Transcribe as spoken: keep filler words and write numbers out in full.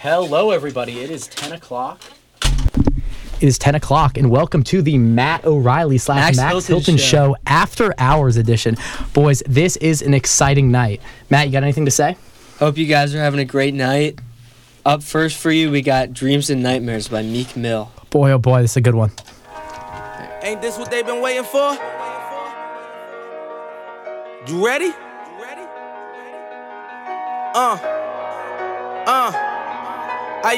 Hello, everybody. It is ten o'clock. It is ten o'clock, and welcome to the Matt O'Reilly slash Max Max Hilton Hilton, show. show After Hours edition. Boys, this is an exciting night. Matt, you got anything to say? Hope you guys are having a great night. Up first for you, we got Dreams and Nightmares by Meek Mill. Boy, oh boy, this is a good one. Ain't this what they've been waiting for? You ready? Uh. Uh.